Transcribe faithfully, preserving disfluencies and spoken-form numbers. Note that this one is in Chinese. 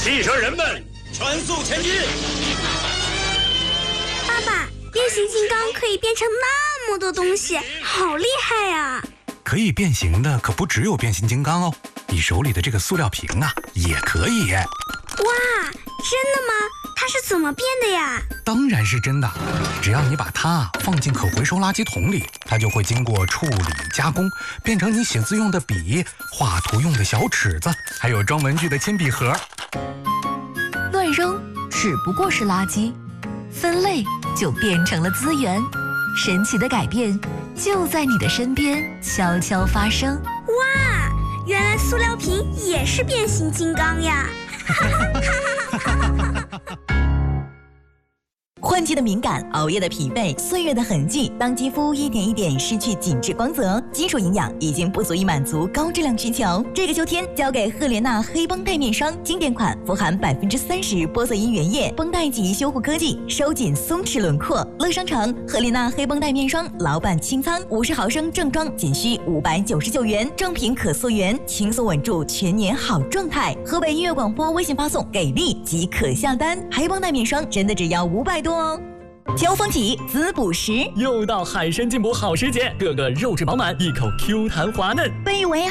汽车人们，全速前进！ 爸爸，变形金刚可以变成那么多东西，好厉害呀！ 可以变形的可不只有变形金刚哦，你手里的这个塑料瓶啊，也可以。 哇，真的吗？它是怎么变的呀？ 当然是真的，只要你把它放进可回收垃圾桶里，它就会经过处理加工，变成你写字用的笔、画图用的小尺子，还有装文具的铅笔盒。 乱扔只不过是垃圾，分类就变成了资源。神奇的改变就在你的身边悄悄发生。 哇，原来塑料瓶也是变形金刚呀！ 换季的敏感，熬夜的疲惫，岁月的痕迹，当肌肤一点一点失去紧致光泽，基础营养已经不足以满足高质量需求。这个秋天，交给赫莲娜黑绷带面霜，经典款，富含百分之三十玻色因原液，绷带及修护科技，收紧松弛轮廓。乐商城赫莲娜黑绷带面霜，老板清仓，五十毫升正装仅需五百九十九元，正品可溯源，轻松稳住全年好状态。河北音乐广播微信发送给力即可下单，黑绷带面霜真的只要五百多。交风起，滋补时， 又到海参进补好时节，个个肉质饱满，一口 Q 弹滑嫩， 被誉为